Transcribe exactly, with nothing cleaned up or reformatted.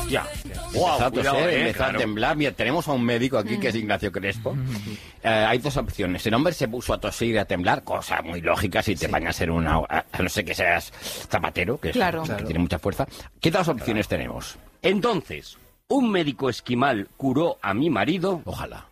Hostia. Wow, empezó a cuidado, toser, eh, empezó claro. a temblar. Mira, tenemos a un médico aquí que es Ignacio Crespo. Eh, hay dos opciones. El hombre se puso a toser y a temblar, cosa muy lógica si te Sí. bañas en una... A, a no ser que seas zapatero, que, es- Claro. que Claro. tiene mucha fuerza. ¿Qué dos opciones tenemos? Entonces, un médico esquimal curó a mi marido Ojalá.